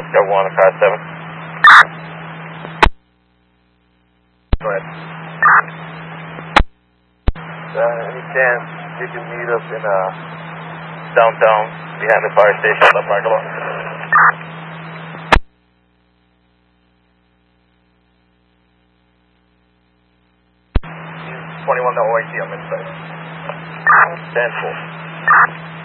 Got 1 on car 7. Go ahead. Any chance you can meet us in downtown behind the fire station on the parking lot? 21 no OIT on this side. 10-4.